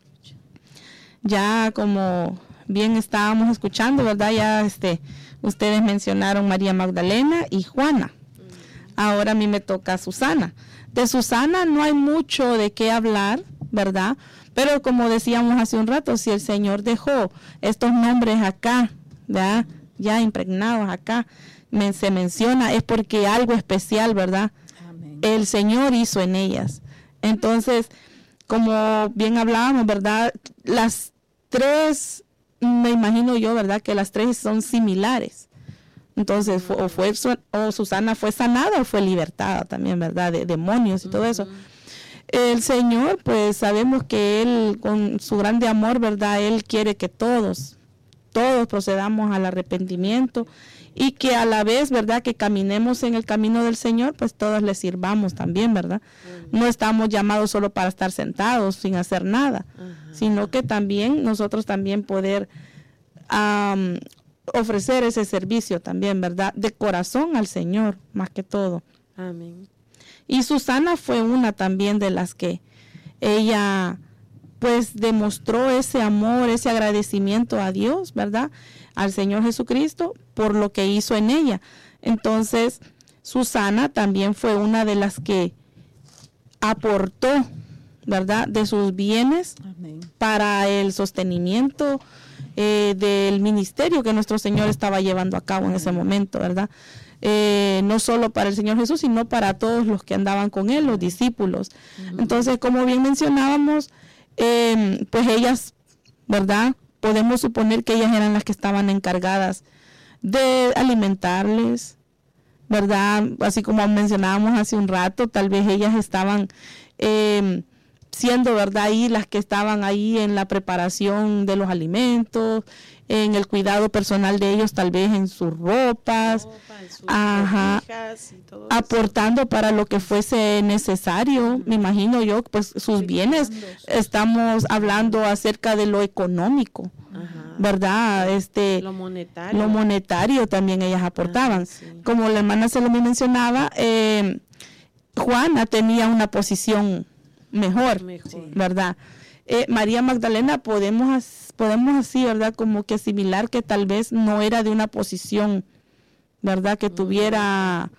Ya como bien estábamos escuchando, ¿verdad? Ya ustedes mencionaron María Magdalena y Juana. Ahora a mí me toca Susana. De Susana no hay mucho de qué hablar, ¿verdad? Pero como decíamos hace un rato, si el Señor dejó estos nombres acá, ¿verdad? Ya impregnados acá, se menciona, es porque algo especial, ¿verdad? Amén. El Señor hizo en ellas. Entonces, como bien hablábamos, ¿verdad? Las tres, me imagino yo, ¿verdad? Que las tres son similares. Entonces, o Susana fue sanada o fue libertada también, ¿verdad? De demonios y todo eso. El Señor, pues sabemos que Él, con su grande amor, ¿verdad? Él quiere que todos procedamos al arrepentimiento y que a la vez, ¿verdad? Que caminemos en el camino del Señor, pues todos le sirvamos también, ¿verdad? No estamos llamados solo para estar sentados sin hacer nada, sino que también nosotros también poder ofrecer ese servicio también, ¿verdad? De corazón al Señor, más que todo. Amén. Y Susana fue una también de las que ella pues demostró ese amor, ese agradecimiento a Dios, ¿verdad? Al Señor Jesucristo por lo que hizo en ella. Entonces, Susana también fue una de las que aportó, ¿verdad? De sus bienes Amén. para el sostenimiento del ministerio que nuestro Señor estaba llevando a cabo en ese momento, ¿verdad? no solo para el Señor Jesús, sino para todos los que andaban con él, los discípulos. Entonces, como bien mencionábamos, pues ellas, ¿verdad? Podemos suponer que ellas eran las que estaban encargadas de alimentarles, ¿verdad? Así como mencionábamos hace un rato, tal vez ellas estaban siendo, ¿verdad? Ahí las que estaban ahí en la preparación de los alimentos, en el cuidado personal de ellos, tal vez en sus ropas, aportando para lo que fuese necesario, me imagino yo, pues sus bienes. Estamos hablando acerca de lo económico, ¿verdad? Lo monetario también ellas aportaban. Como la hermana Salomé mencionaba, Juana tenía una posición mejor. ¿Verdad? María Magdalena podemos así, ¿verdad? Como que asimilar que tal vez no era de una posición, ¿verdad? Que tuviera,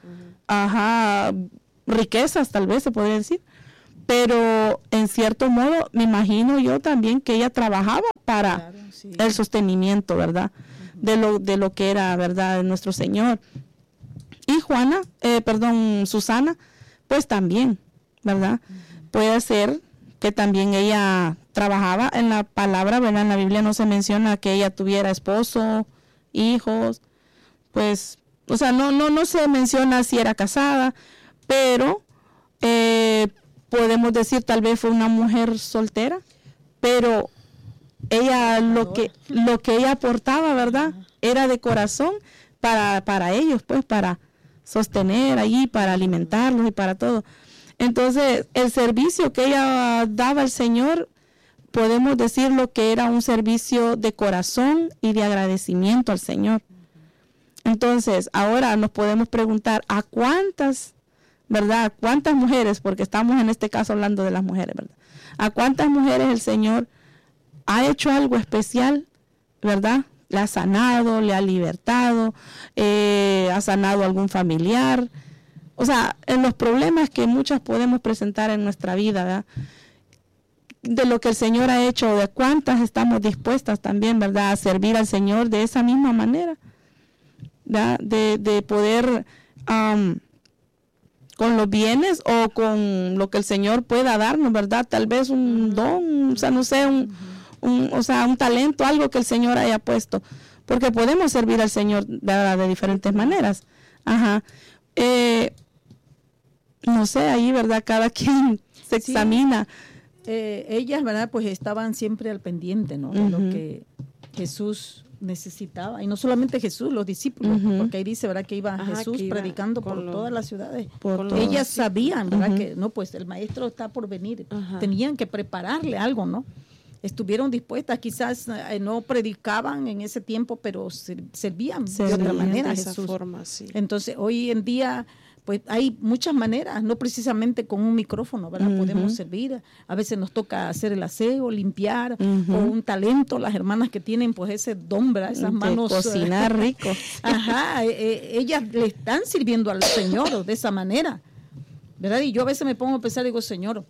riquezas, tal vez se podría decir. Pero en cierto modo, me imagino yo también que ella trabajaba para el sostenimiento, ¿verdad? De lo que era, ¿verdad? Nuestro Señor. Y Susana, pues también, ¿verdad? Puede ser que también ella trabajaba en la palabra, ¿verdad? En la Biblia no se menciona que ella tuviera esposo, hijos, pues, o sea, no se menciona si era casada, pero podemos decir tal vez fue una mujer soltera, pero ella lo que ella aportaba, ¿verdad? Era de corazón para ellos, pues, para sostener allí, para alimentarlos y para todo. Entonces, el servicio que ella daba al Señor, podemos decirlo que era un servicio de corazón y de agradecimiento al Señor. Entonces, ahora nos podemos preguntar, ¿a cuántas, verdad? ¿Cuántas mujeres? Porque estamos en este caso hablando de las mujeres, ¿verdad? ¿A cuántas mujeres el Señor ha hecho algo especial, verdad? Le ha sanado, le ha libertado, ha sanado a algún familiar. O sea, en los problemas que muchas podemos presentar en nuestra vida, ¿verdad? De lo que el Señor ha hecho, de cuántas estamos dispuestas también, ¿verdad? A servir al Señor de esa misma manera, ¿verdad? De poder, con los bienes o con lo que el Señor pueda darnos, ¿verdad? Tal vez un don, o sea, no sé, un talento, algo que el Señor haya puesto. Porque podemos servir al Señor, ¿verdad? De diferentes maneras. No sé, ahí, ¿verdad? Cada quien se examina. Ellas, ¿verdad? Pues estaban siempre al pendiente, ¿no? De lo que Jesús necesitaba. Y no solamente Jesús, los discípulos, porque ahí dice, ¿verdad? Que iba Jesús predicando por todas las ciudades. Ellas sabían, ¿verdad? Que no, pues el maestro está por venir. Tenían que prepararle algo, ¿no? Estuvieron dispuestas, quizás no predicaban en ese tiempo, pero servían de otra manera a Jesús. Forma, sí. Entonces, hoy en día, pues hay muchas maneras, no precisamente con un micrófono, ¿verdad? Podemos servir. A veces nos toca hacer el aseo, limpiar, o un talento, las hermanas que tienen pues ese don, ¿verdad? Esas manos. Cocinar rico. Ellas le están sirviendo al Señor de esa manera, ¿verdad? Y yo a veces me pongo a pensar, digo, Señor,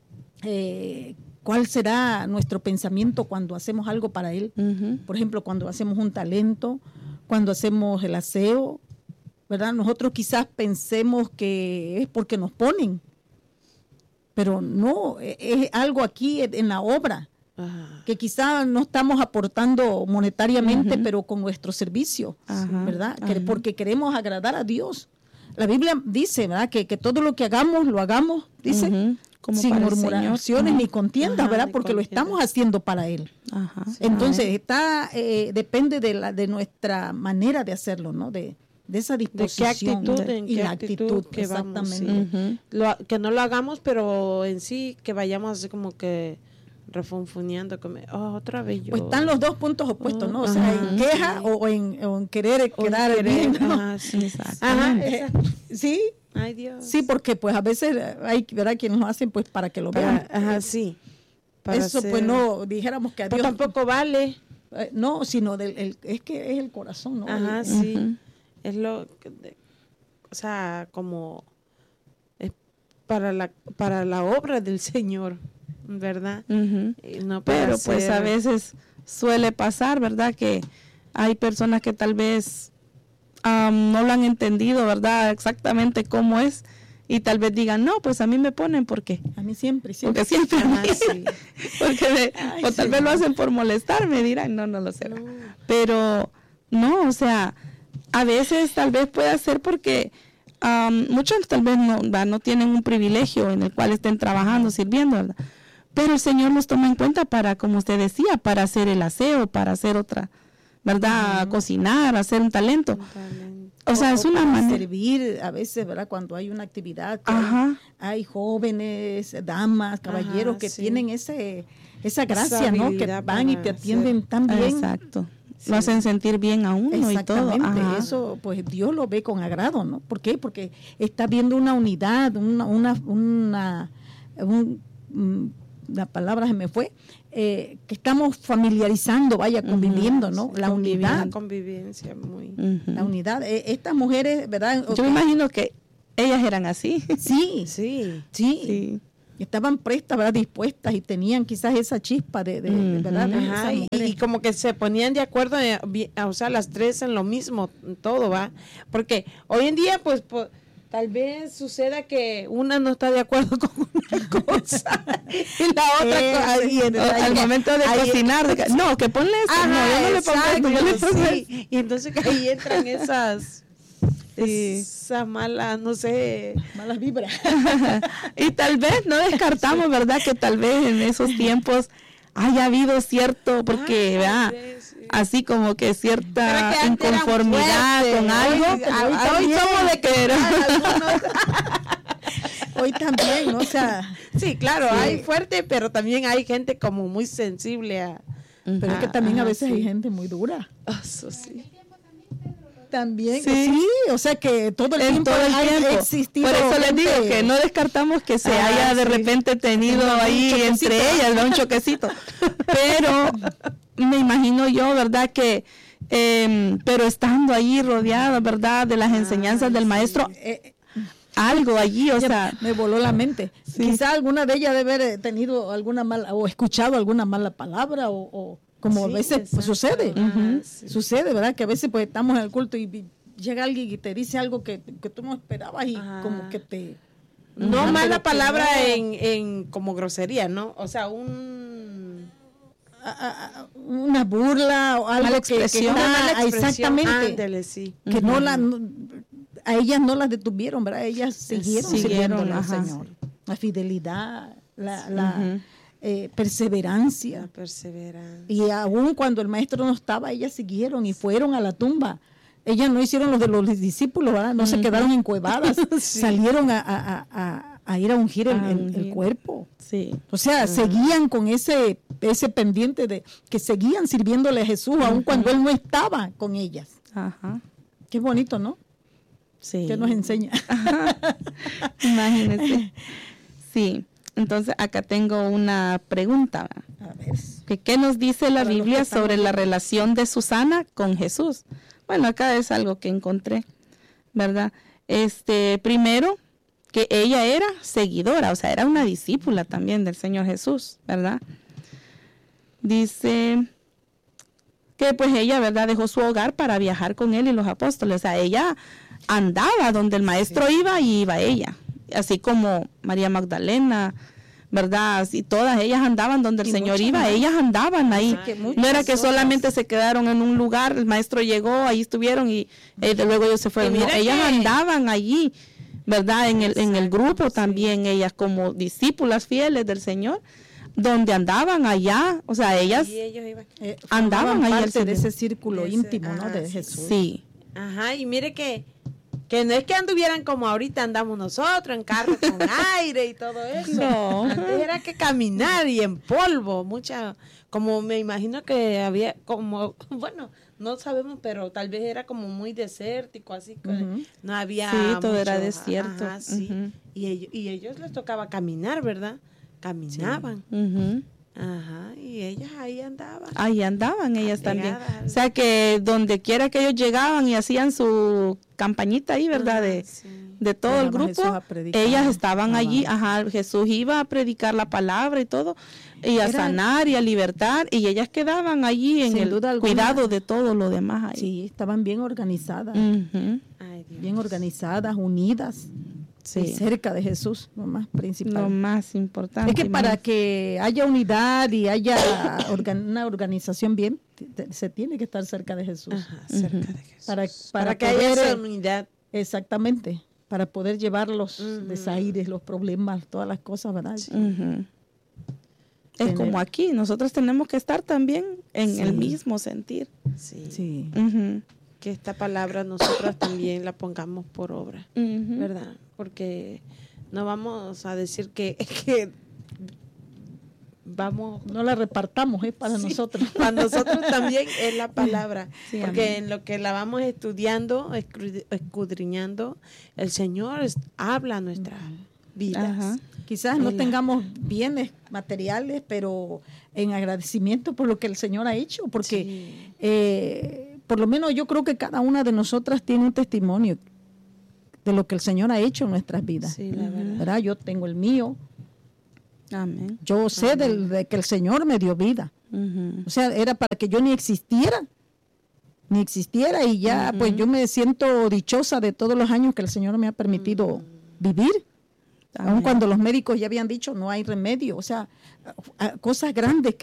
¿cuál será nuestro pensamiento cuando hacemos algo para Él? Por ejemplo, cuando hacemos un talento, cuando hacemos el aseo, ¿verdad? Nosotros quizás pensemos que es porque nos ponen, pero no, es algo aquí en la obra, que quizás no estamos aportando monetariamente, pero con nuestro servicio, ¿verdad? Porque queremos agradar a Dios. La Biblia dice, ¿verdad? Que todo lo que hagamos, lo hagamos, dice, como sin murmuraciones ni contiendas, ¿verdad? Porque lo estamos haciendo para Él. Entonces, depende de nuestra manera de hacerlo, ¿no? De esa disposición. ¿De qué actitud que exactamente. Vamos, que no lo hagamos, pero en sí que vayamos así como que refunfuneando, como, otra vez yo. Pues están los dos puntos opuestos, ¿no? O sea, en queja o en querer quedar bien, ¿no? Sí. Ay, Dios. Sí, porque pues a veces hay, ¿verdad? Quienes lo hacen pues para que lo vean. Sí. Eso pues no, dijéramos que a Dios. Pero tampoco vale. No, sino es que es el corazón, ¿no? Sí. Es lo o sea, como es para la obra del Señor, ¿verdad? No, pero pues a veces suele pasar, ¿verdad? Que hay personas que tal vez no lo han entendido, ¿verdad? Exactamente cómo es. Y tal vez digan, no, pues a mí me ponen, ¿por qué? A mí siempre. Porque siempre a mí. Sí. Porque o tal vez lo hacen por molestarme, dirán, no lo sé. Pero no, o sea, a veces tal vez puede ser porque muchos tal vez no tienen un privilegio en el cual estén trabajando, sirviendo, ¿verdad? Pero el Señor los toma en cuenta para, como usted decía, para hacer el aseo, para hacer otra, ¿verdad? Cocinar, hacer un talento. O sea, es una manera. Servir a veces, ¿verdad? Cuando hay una actividad, que hay jóvenes, damas, caballeros que tienen esa gracia, ¿no? Que van y te atienden tan bien. Exacto. Sí. Lo hacen sentir bien a uno y todo. Exactamente, eso pues Dios lo ve con agrado, ¿no? ¿Por qué? Porque está viendo una unidad, la palabra se me fue, que estamos familiarizando, conviviendo, ¿no? La unidad. La convivencia, muy. La unidad. Estas mujeres, ¿verdad? Yo me imagino que ellas eran así. Sí. Estaban prestas, ¿verdad? Dispuestas y tenían quizás esa chispa de ¿verdad? Ajá, y como que se ponían de acuerdo, o sea, las tres en lo mismo, todo, ¿va? Porque hoy en día, pues tal vez suceda que una no está de acuerdo con una cosa y la otra al momento de cocinar, no, que ponle esto, ajá, no, yo no le pongo esto, yo le pongo esto. Y entonces ahí entran esas malas, no sé, malas vibras. Y tal vez no descartamos, ¿verdad? Que tal vez en esos tiempos haya habido cierto, porque ¿verdad? Así como que cierta inconformidad con algo. Hoy somos de querer. Hoy también, ¿no? O sea, sí, claro, hay fuerte, pero también hay gente como muy sensible a. Pero es que también a veces hay gente muy dura. Eso sí. También, sí, o sea que todo el tiempo ha existido. Por eso les digo que no descartamos que se haya de repente tenido ahí entre ellas, ¿no? Un choquecito. Pero me imagino yo, ¿verdad? Que, pero estando ahí rodeada, ¿verdad? De las enseñanzas del maestro, algo allí, o sea. Me voló la mente. Sí. Quizá alguna de ellas debe haber tenido alguna mala, o escuchado alguna mala palabra, o como a veces pues, sucede. Sucede, ¿verdad? Que a veces pues estamos en el culto y llega alguien y te dice algo que tú no esperabas y como que te... No mala palabra en como grosería, ¿no? O sea, una burla o algo que exactamente. Ándale, sí. Que a ellas no las detuvieron, ¿verdad? Ellas siguieron sirviéndole al Señor. La fidelidad, la perseverancia. La perseverancia. Y aún cuando el maestro no estaba, ellas siguieron y fueron a la tumba. Ellas no hicieron lo de los discípulos, ¿verdad? No se quedaron encuevadas, salieron a ir a ungir el cuerpo. Sí. O sea, seguían con ese pendiente de que seguían sirviéndole a Jesús, aun cuando Él no estaba con ellas. Ajá. Qué bonito, ¿no? Sí. Que nos enseña. Imagínense. Sí. Entonces, acá tengo una pregunta. A ver. ¿Qué nos dice la Biblia sobre la relación de Susana con Jesús? Bueno, acá es algo que encontré, ¿verdad? Primero, que ella era seguidora, o sea, era una discípula también del Señor Jesús, ¿verdad? Dice que pues ella, ¿verdad? Dejó su hogar para viajar con él y los apóstoles. O sea, ella andaba donde el maestro iba y iba ella. Así como María Magdalena, ¿verdad? Así todas ellas andaban donde el Señor iba, ellas andaban ahí. No era que solamente se quedaron en un lugar, el maestro llegó, ahí estuvieron y luego ellos se fueron. No, ellas andaban allí, ¿verdad? En el grupo también, ellas como discípulas fieles del Señor, donde andaban allá, o sea, ellas andaban ahí parte de ese círculo íntimo, ¿no? De Jesús. Sí. Ajá, y mire que no es que anduvieran como ahorita andamos nosotros, en carro con aire y todo eso. No. Antes era que caminar y en polvo, como me imagino que había como, bueno, no sabemos, pero tal vez era como muy desértico, así que no había sí, todo era desierto. Ajá, sí. Y ellos les tocaba caminar, ¿verdad? Caminaban. Sí. Ajá, y ellas ahí andaban. Ahí andaban ellas también. Pegadas. O sea que donde quiera que ellos llegaban y hacían su campañita ahí, ¿verdad? Sí. De todo el Llegaba Jesús grupo, a predicar. ellas estaban allí, Alabanza. Jesús iba a predicar la palabra y todo, y a Era- sanar y a libertar, y ellas quedaban allí en Sin el duda alguna. cuidado de todo lo demás ahí. Sí, estaban bien organizadas, Ujú, Ay, Dios. bien organizadas, unidas, y sí, cerca de Jesús, lo más principal. lo más importante. Es que para que haya unidad y haya una organización bien, se tiene que estar cerca de Jesús. Ajá, cerca de Jesús. Para que haya poder, esa unidad. exactamente, para poder llevar los Ujú. desaires, los problemas, todas las cosas, ¿verdad? Ujú. Es Tener- como aquí, nosotros tenemos que estar también en Sí. el mismo sentir. Sí. Sí. Ujú, Que esta palabra nosotros también la pongamos por obra, ujú. ¿verdad? Porque no vamos a decir que vamos No la repartamos, es para Sí, nosotros. para nosotros también es la palabra, Sí, porque amén. en lo que la vamos estudiando, escudriñando, el Señor habla a nuestras vidas. Ajá. Quizás no Ela. tengamos bienes materiales, pero en agradecimiento por lo que el Señor ha hecho, porque Sí. por lo menos yo creo que cada una de nosotras tiene un testimonio de lo que el Señor ha hecho en nuestras vidas. Sí, la verdad. ¿Verdad? Yo tengo el mío, Amén. yo sé de que el Señor me dio vida. Ujú. O sea, era para que yo ni existiera y ya pues yo me siento dichosa de todos los años que el Señor me ha permitido vivir. Aun Amén. cuando los médicos ya habían dicho no hay remedio, o sea, cosas grandes